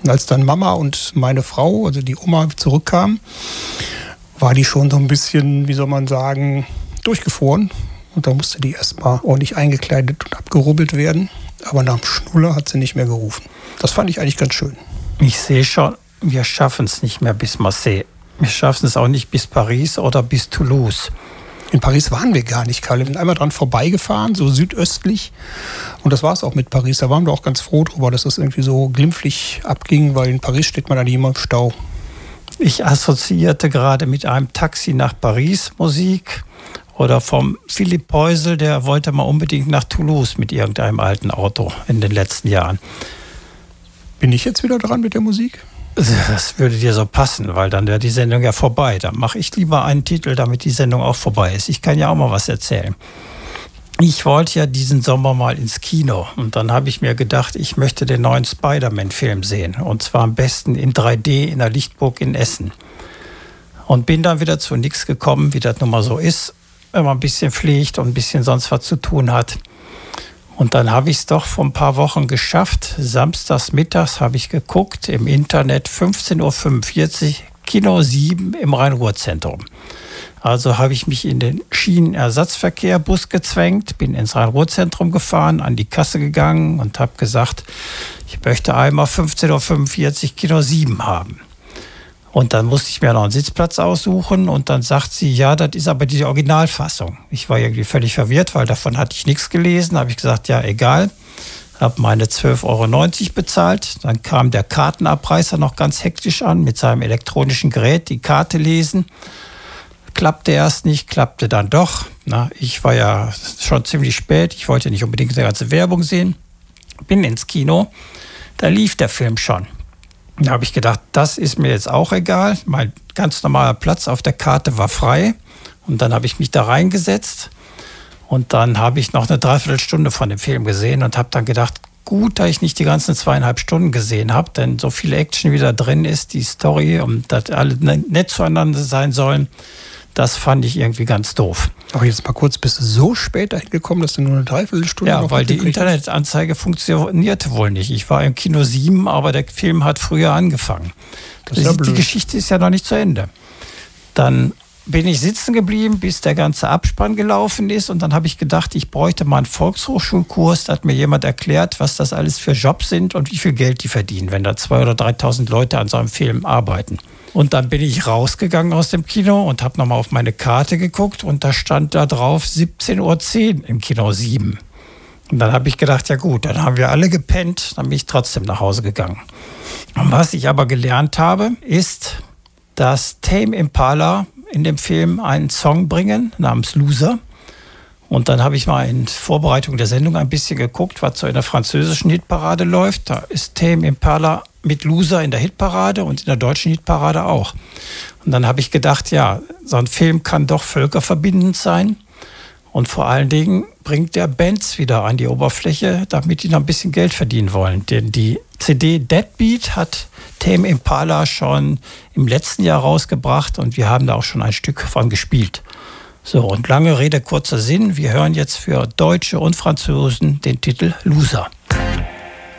Und als dann Mama und meine Frau, also die Oma, zurückkamen, war die schon so ein bisschen, wie soll man sagen, durchgefroren. Und da musste die erstmal ordentlich eingekleidet und abgerubbelt werden. Aber nach dem Schnuller hat sie nicht mehr gerufen. Das fand ich eigentlich ganz schön. Ich sehe schon, wir schaffen es nicht mehr bis Marseille. Wir schaffen es auch nicht bis Paris oder bis Toulouse. In Paris waren wir gar nicht, Karl. Wir sind einmal dran vorbeigefahren, so südöstlich. Und das war es auch mit Paris. Da waren wir auch ganz froh drüber, dass das irgendwie so glimpflich abging, weil in Paris steht man dann immer im Stau. Ich assoziierte gerade mit einem Taxi nach Paris Musik oder vom Philipp Peusel, der wollte mal unbedingt nach Toulouse mit irgendeinem alten Auto in den letzten Jahren. Bin ich jetzt wieder dran mit der Musik? Das würde dir so passen, weil dann wäre die Sendung ja vorbei. Dann mache ich lieber einen Titel, damit die Sendung auch vorbei ist. Ich kann ja auch mal was erzählen. Ich wollte ja diesen Sommer mal ins Kino und dann habe ich mir gedacht, ich möchte den neuen Spider-Man-Film sehen. Und zwar am besten in 3D in der Lichtburg in Essen. Und bin dann wieder zu nichts gekommen, wie das nun mal so ist, wenn man ein bisschen pflegt und ein bisschen sonst was zu tun hat. Und dann habe ich es doch vor ein paar Wochen geschafft. Samstags mittags habe ich geguckt im Internet, 15:45 Uhr, Kino 7 im Rhein-Ruhr-Zentrum. Also habe ich mich in den Schienenersatzverkehrbus gezwängt, bin ins Rhein-Ruhr-Zentrum gefahren, an die Kasse gegangen und habe gesagt, ich möchte einmal 15:45 Uhr Kino 7 haben. Und dann musste ich mir noch einen Sitzplatz aussuchen und dann sagt sie, ja, das ist aber die Originalfassung. Ich war irgendwie völlig verwirrt, weil davon hatte ich nichts gelesen. Habe ich gesagt, ja, egal. Habe meine 12,90 € bezahlt. Dann kam der Kartenabreißer noch ganz hektisch an mit seinem elektronischen Gerät, die Karte lesen. Klappte erst nicht, klappte dann doch. Ich war ja schon ziemlich spät. Ich wollte nicht unbedingt die ganze Werbung sehen. Bin ins Kino. Da lief der Film schon. Da habe ich gedacht, das ist mir jetzt auch egal. Mein ganz normaler Platz auf der Karte war frei. Und dann habe ich mich da reingesetzt. Und dann habe ich noch eine Dreiviertelstunde von dem Film gesehen und habe dann gedacht, gut, dass ich nicht die ganzen 2,5 Stunden gesehen habe, denn so viel Action wie da drin ist, die Story und dass alle nett zueinander sein sollen, das fand ich irgendwie ganz doof. Aber jetzt mal kurz, bist du so spät dahin gekommen, dass du nur eine Dreiviertelstunde Ja, weil die Internetanzeige funktionierte wohl nicht. Ich war im Kino 7, aber der Film hat früher angefangen. Das ist ja blöd. Die Geschichte ist ja noch nicht zu Ende. Dann bin ich sitzen geblieben, bis der ganze Abspann gelaufen ist. Und dann habe ich gedacht, ich bräuchte mal einen Volkshochschulkurs. Da hat mir jemand erklärt, was das alles für Jobs sind und wie viel Geld die verdienen, wenn da 2.000 oder 3.000 Leute an so einem Film arbeiten. Und dann bin ich rausgegangen aus dem Kino und habe nochmal auf meine Karte geguckt. Und da stand da drauf 17:10 Uhr im Kino 7. Und dann habe ich gedacht, ja gut, dann haben wir alle gepennt. Dann bin ich trotzdem nach Hause gegangen. Und was ich aber gelernt habe, ist, dass Tame Impala in dem Film einen Song bringen namens Loser. Und dann habe ich mal in Vorbereitung der Sendung ein bisschen geguckt, was so in der französischen Hitparade läuft. Da ist Tame Impala mit Loser in der Hitparade und in der deutschen Hitparade auch. Und dann habe ich gedacht, ja, so ein Film kann doch völkerverbindend sein. Und vor allen Dingen bringt der Bands wieder an die Oberfläche, damit die noch ein bisschen Geld verdienen wollen. Denn die CD Deadbeat hat Tame Impala schon im letzten Jahr rausgebracht und wir haben da auch schon ein Stück von gespielt. So, und lange Rede, kurzer Sinn. Wir hören jetzt für Deutsche und Franzosen den Titel Loser.